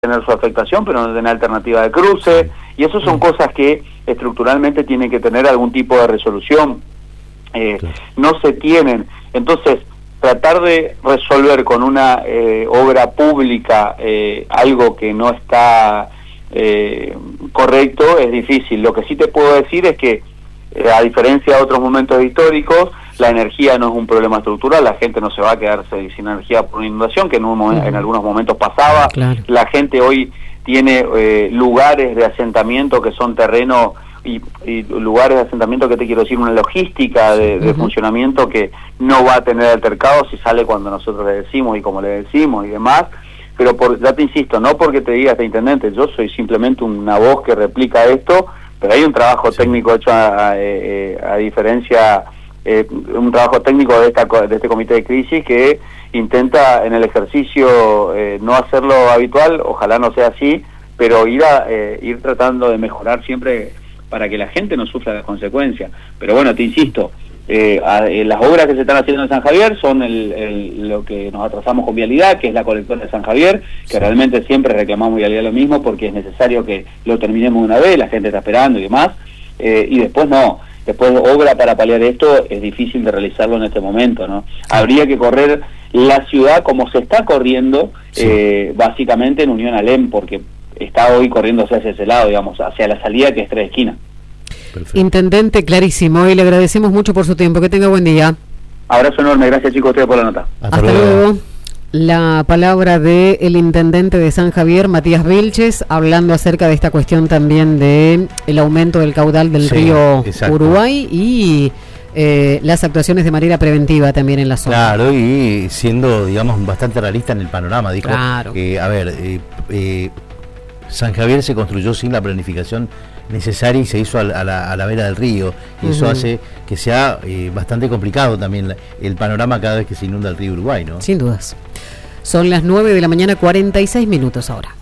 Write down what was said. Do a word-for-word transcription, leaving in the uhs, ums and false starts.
tener su afectación, pero no tener alternativa de cruce, y eso son cosas que estructuralmente tienen que tener algún tipo de resolución, eh, claro. no se tienen. Entonces, tratar de resolver con una eh, obra pública eh, algo que no está eh, correcto es difícil. Lo que sí te puedo decir es que, eh, a diferencia de otros momentos históricos, la energía no es un problema estructural, la gente no se va a quedarse sin energía por una inundación, que en, un momento, en algunos momentos pasaba. Claro. La gente hoy tiene eh, lugares de asentamiento que son terrenos y, y lugares de asentamiento que te quiero decir, una logística de, de uh-huh. funcionamiento que no va a tener altercados si sale cuando nosotros le decimos y como le decimos y demás. Pero por, ya te insisto, no porque te diga este intendente, yo soy simplemente una voz que replica esto, pero hay un trabajo sí. técnico hecho a, a, a, a diferencia... Eh, un trabajo técnico de, esta, de este comité de crisis que intenta en el ejercicio eh, no hacerlo habitual, ojalá no sea así, pero ir a eh, ir tratando de mejorar siempre para que la gente no sufra las consecuencias. Pero bueno, te insisto, eh, a, eh, las obras que se están haciendo en San Javier son el, el, lo que nos atrasamos con vialidad, que es la colectora de San Javier, que sí. realmente siempre reclamamos vialidad lo mismo porque es necesario que lo terminemos una vez, la gente está esperando y demás, eh, y después no. Después, obra para paliar esto es difícil de realizarlo en este momento, ¿no? Habría que correr la ciudad como se está corriendo, sí. eh, básicamente en Unión Alem, porque está hoy corriéndose hacia ese lado, digamos, hacia la salida que es Tres Esquinas. Perfecto. Intendente, clarísimo, y le agradecemos mucho por su tiempo. Que tenga buen día. Abrazo enorme, gracias chicos a ustedes por la nota. Hasta, Hasta luego. luego. La palabra de el intendente de San Javier, Matías Vilches, hablando acerca de esta cuestión también de el aumento del caudal del sí, río exacto. Uruguay y eh, las actuaciones de manera preventiva también en la zona. Claro, y siendo, digamos, bastante realista en el panorama. Dijo, claro. eh, a ver, eh, eh, San Javier se construyó sin la planificación necesaria y se hizo a la, a la, a la vera del río, y uh-huh. eso hace que sea eh, bastante complicado también la, el panorama cada vez que se inunda el río Uruguay, ¿no? Sin dudas. Son las nueve de la mañana, cuarenta y seis minutos ahora.